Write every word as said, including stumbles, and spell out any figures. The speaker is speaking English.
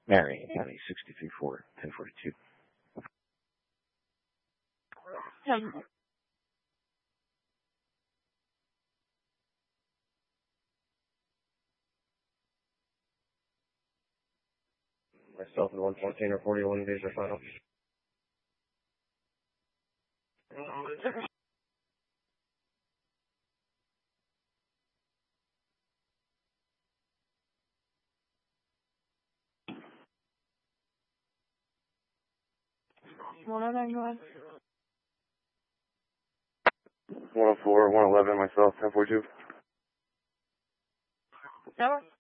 Mary County sixty-three four ten forty-two. Um, Myself and one fourteen or forty-one days are final. one oh nine, go ahead. one oh four, one eleven, myself, ten forty-two. That works.